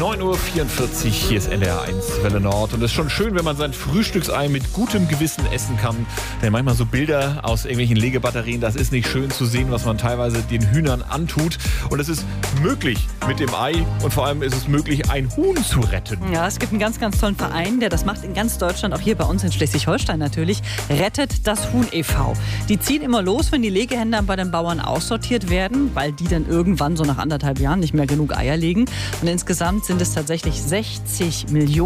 9:44 Uhr, hier ist NDR1 Welle Nord. Und es ist schon schön, wenn man sein Frühstücksei mit gutem Gewissen essen kann. Denn manchmal so Bilder aus irgendwelchen Legebatterien, das ist nicht schön zu sehen, was man teilweise den Hühnern antut. Und es ist möglich mit dem Ei und vor allem ist es möglich, ein Huhn zu retten. Ja, es gibt einen ganz, ganz tollen Verein, der das macht in ganz Deutschland, auch hier bei uns in Schleswig-Holstein natürlich. Rettet das Huhn e.V. Die ziehen immer los, wenn die Legehändler bei den Bauern aussortiert werden, weil die dann irgendwann so nach 1,5 Jahren nicht mehr genug Eier legen. Und insgesamt sind es tatsächlich 60 Millionen